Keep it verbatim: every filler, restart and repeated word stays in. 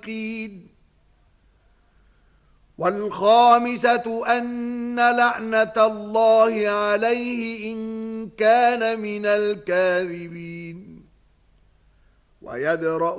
الفاسقين. والخامسة أن لعنة الله عليه إن كان من الكاذبين. ويدرأ